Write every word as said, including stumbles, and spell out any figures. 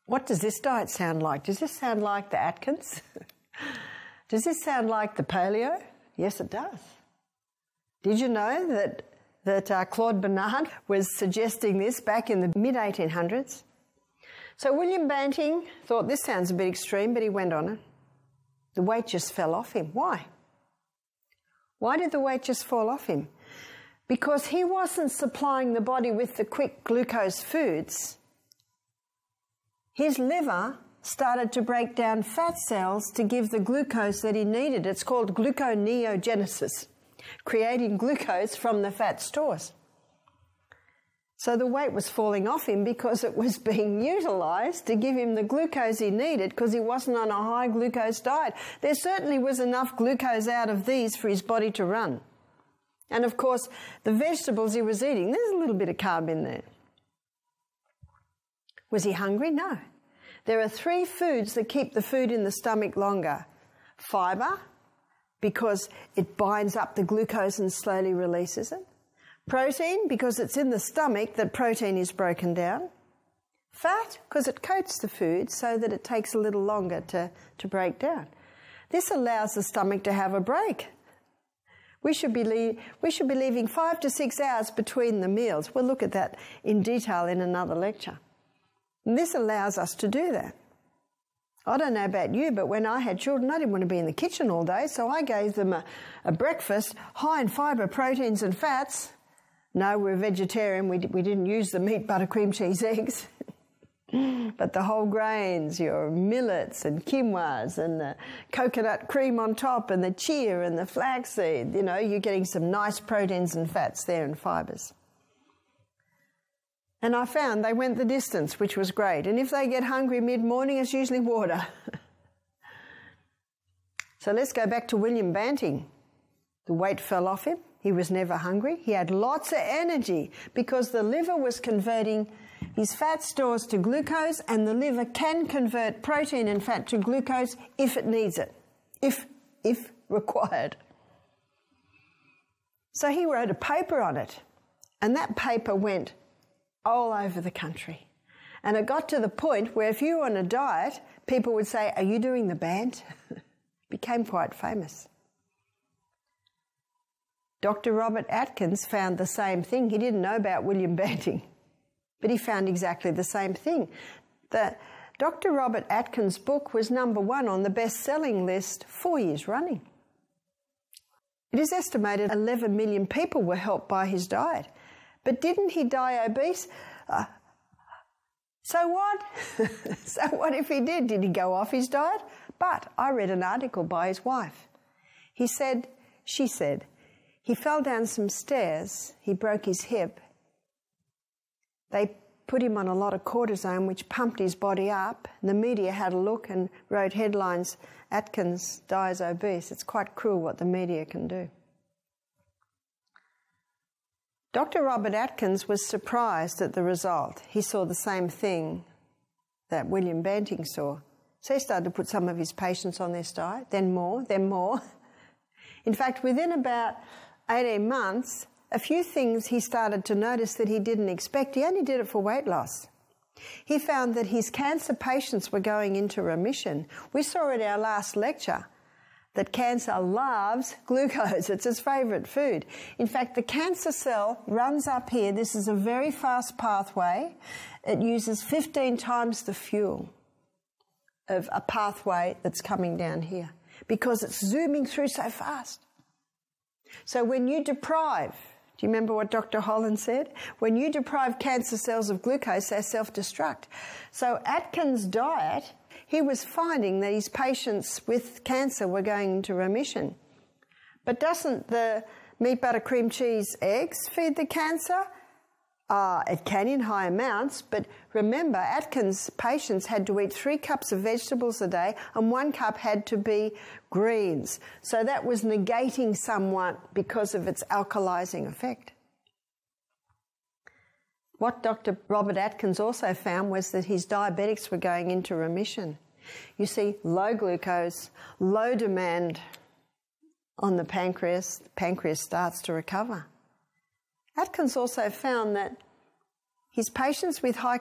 What does this diet sound like? Does this sound like the Atkins? Does this sound like the paleo? Yes, it does. Did you know that, that uh, Claude Bernard was suggesting this back in the mid eighteen hundreds? So William Banting thought this sounds a bit extreme, but he went on it. The weight just fell off him. Why? Why did the weight just fall off him? Because he wasn't supplying the body with the quick glucose foods. His liver started to break down fat cells to give the glucose that he needed. It's called gluconeogenesis, creating glucose from the fat stores. So the weight was falling off him because it was being utilised to give him the glucose he needed because he wasn't on a high glucose diet. There certainly was enough glucose out of these for his body to run. And of course, the vegetables he was eating, there's a little bit of carb in there. Was he hungry? No. There are three foods that keep the food in the stomach longer. Fibre, because it binds up the glucose and slowly releases it. Protein, because it's in the stomach that protein is broken down. Fat, because it coats the food so that it takes a little longer to, to break down. This allows the stomach to have a break. We should be le- we should be leaving five to six hours between the meals. We'll look at that in detail in another lecture. And this allows us to do that. I don't know about you, but when I had children, I didn't want to be in the kitchen all day, so I gave them a, a breakfast high in fibre, proteins and fats. No, we're vegetarian. We, we didn't use the meat, butter, cream, cheese, eggs. But the whole grains, your millets and quinoas and the coconut cream on top and the chia and the flaxseed, you know, you're getting some nice proteins and fats there and fibres. And I found they went the distance, which was great. And if they get hungry mid-morning, it's usually water. So let's go back to William Banting. The weight fell off him. He was never hungry. He had lots of energy because the liver was converting his fat stores to glucose, and the liver can convert protein and fat to glucose if it needs it, if, if required. So he wrote a paper on it, and that paper went all over the country. And it got to the point where if you were on a diet, people would say, "Are you doing the band?" Became quite famous. Doctor Robert Atkins found the same thing. He didn't know about William Banting, but he found exactly the same thing. The Doctor Robert Atkins' book was number one on the best-selling list four years running. It is estimated eleven million people were helped by his diet. But didn't he die obese? Uh, so what? So what if he did? Did he go off his diet? But I read an article by his wife. He said, she said, he fell down some stairs, he broke his hip. They put him on a lot of cortisone, which pumped his body up. The media had a look and wrote headlines, "Atkins dies obese." It's quite cruel what the media can do. Doctor Robert Atkins was surprised at the result. He saw the same thing that William Banting saw. So he started to put some of his patients on this diet, then more, then more. In fact, within about eighteen months, a few things he started to notice that he didn't expect. He only did it for weight loss. He found that his cancer patients were going into remission. We saw in our last lecture that cancer loves glucose. It's its favourite food. In fact, the cancer cell runs up here. This is a very fast pathway. It uses fifteen times the fuel of a pathway that's coming down here because it's zooming through so fast. So when you deprive, do you remember what Doctor Holland said? When you deprive cancer cells of glucose, they self-destruct. So Atkins' diet, he was finding that his patients with cancer were going into remission. But doesn't the meat, butter, cream, cheese, eggs feed the cancer? Uh, it can in high amounts, but remember, Atkins' patients had to eat three cups of vegetables a day and one cup had to be greens. So that was negating somewhat because of its alkalizing effect. What Doctor Robert Atkins also found was that his diabetics were going into remission. You see, low glucose, low demand on the pancreas, the pancreas starts to recover. Atkins also found that his patients with high